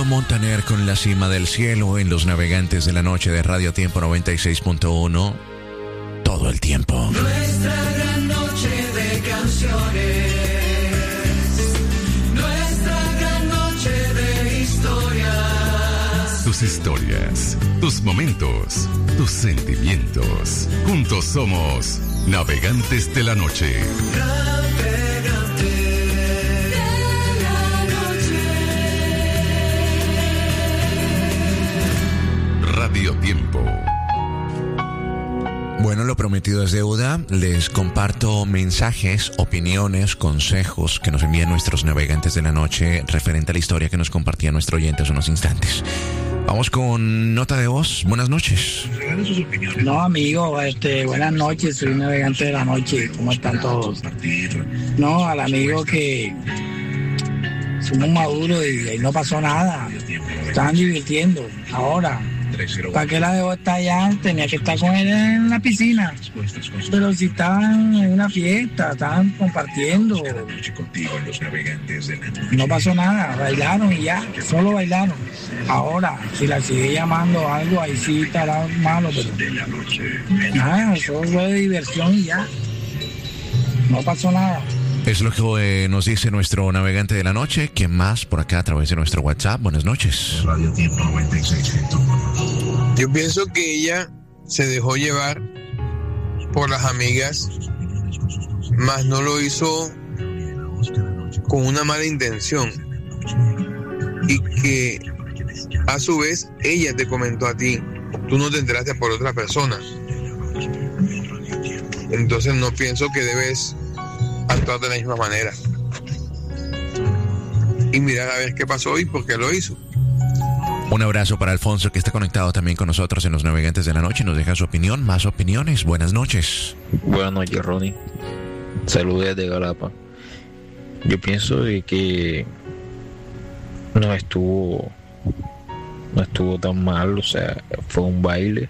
Montaner con La Cima del Cielo en Los Navegantes de la Noche de Radio Tiempo 96.1. Todo el tiempo. Nuestra gran noche de canciones. Nuestra gran noche de historias. Tus historias, tus momentos, tus sentimientos. Juntos somos Navegantes de la Noche. Radio Tiempo. Bueno, lo prometido es deuda. Les comparto mensajes, opiniones, consejos que nos envían nuestros navegantes de la noche referente a la historia que nos compartía nuestro oyente hace unos instantes. Vamos con nota de voz. Buenas noches. No, amigo, buenas noches, soy un navegante de la noche. ¿Cómo están todos? No, al amigo que somos maduros y ahí no pasó nada. Estaban divirtiendo. Ahora, ¿para qué la dejó estar allá? Tenía que estar con él en la piscina. Pero si estaban en una fiesta, estaban compartiendo. No pasó nada, bailaron y ya, solo bailaron. Ahora, si la sigue llamando algo, ahí sí estará malo, pero nada, eso fue de diversión y ya. No pasó nada. Es lo que nos dice nuestro navegante de la noche. ¿Quién más por acá a través de nuestro WhatsApp? Buenas noches. Radio Tiempo 96.1. Yo pienso que ella se dejó llevar por las amigas, mas no lo hizo con una mala intención. Y que a su vez ella te comentó a ti, tú no te enteraste por otra persona. Entonces no pienso que debes actuar de la misma manera y mirar a ver qué pasó y por qué lo hizo. Un abrazo para Alfonso, que está conectado también con nosotros en Los Navegantes de la Noche. Nos deja su opinión, más opiniones. Buenas noches. Buenas noches, Ronnie. Saludos desde Galapa. Yo pienso de que no estuvo tan mal, o sea, fue un baile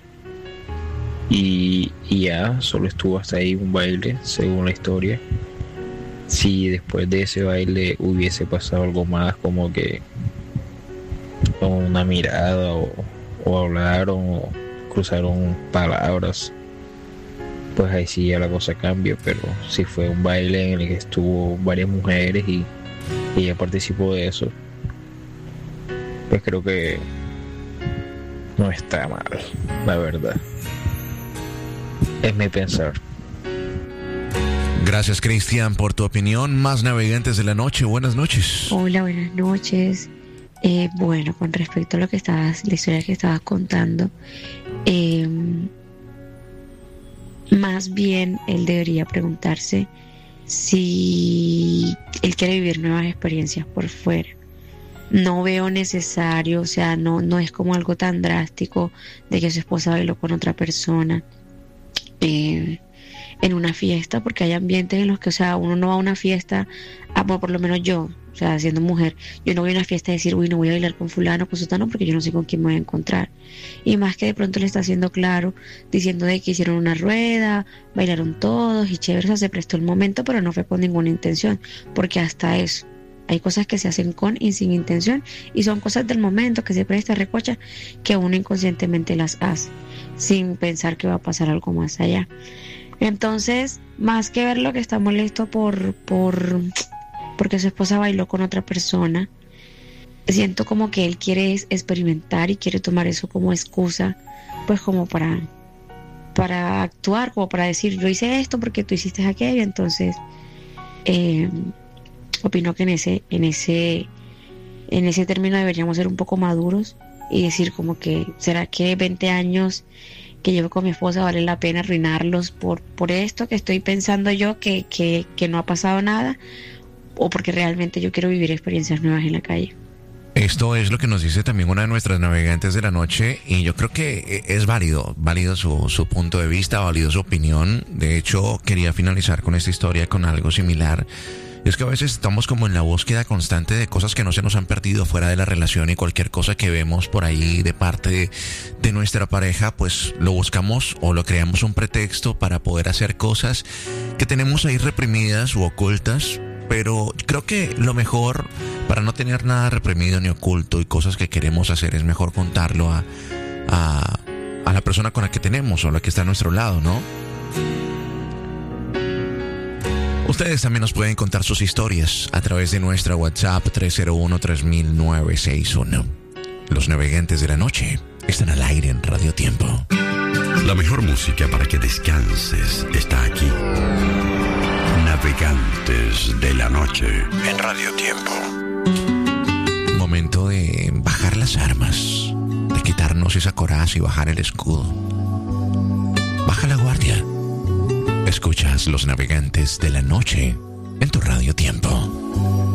y ya, solo estuvo hasta ahí un baile, según la historia. Si después de ese baile hubiese pasado algo más, como que con una mirada o hablaron o cruzaron palabras, pues ahí sí ya la cosa cambia. Pero si fue un baile en el que estuvo varias mujeres y ella participó de eso, pues creo que no está mal, la verdad. Es mi pensar. Gracias, Cristian, por tu opinión. Más navegantes de la noche. Buenas noches. Hola, buenas noches. Bueno, con respecto a la historia que estabas contando, más bien él debería preguntarse si él quiere vivir nuevas experiencias por fuera. No veo necesario, o sea, no es como algo tan drástico de que su esposa bailó con otra persona en una fiesta, porque hay ambientes en los que, o sea, uno no va a una fiesta, por lo menos yo, o sea, siendo mujer, yo no voy a una fiesta a decir, uy, no voy a bailar con fulano, con sutano, porque yo no sé con quién me voy a encontrar. Y más que de pronto le está haciendo claro, diciendo de que hicieron una rueda, bailaron todos y chévere, o sea, se prestó el momento, pero no fue con ninguna intención, porque hasta eso, hay cosas que se hacen con y sin intención, y son cosas del momento que se presta, recocha, que uno inconscientemente las hace, sin pensar que va a pasar algo más allá. Entonces, más que ver lo que está molesto porque su esposa bailó con otra persona, siento como que él quiere experimentar y quiere tomar eso como excusa, pues como para actuar, como para decir, yo hice esto porque tú hiciste aquello. Entonces, opino que en ese término deberíamos ser un poco maduros y decir como que, ¿será que 20 años que llevo con mi esposa vale la pena arruinarlos por esto que estoy pensando yo que no ha pasado nada, o porque realmente yo quiero vivir experiencias nuevas en la calle? Esto es lo que nos dice también una de nuestras navegantes de la noche, y yo creo que es válido su punto de vista, válido su opinión. De hecho, quería finalizar con esta historia con algo similar. Es que a veces estamos como en la búsqueda constante de cosas que no se nos han perdido fuera de la relación, y cualquier cosa que vemos por ahí de parte de nuestra pareja, pues lo buscamos o lo creamos un pretexto para poder hacer cosas que tenemos ahí reprimidas u ocultas, Pero creo que lo mejor, para no tener nada reprimido ni oculto y cosas que queremos hacer, es mejor contarlo a la persona con la que tenemos o la que está a nuestro lado, ¿no? Ustedes también nos pueden contar sus historias a través de nuestra WhatsApp 301-3961. Los navegantes de la noche están al aire en Radio Tiempo. La mejor música para que descanses está aquí. Navegantes de la noche en Radio Tiempo. Momento de bajar las armas, de quitarnos esa coraza y bajar el escudo. Baja la guardia. Escuchas Los Navegantes de la Noche en tu Radio Tiempo.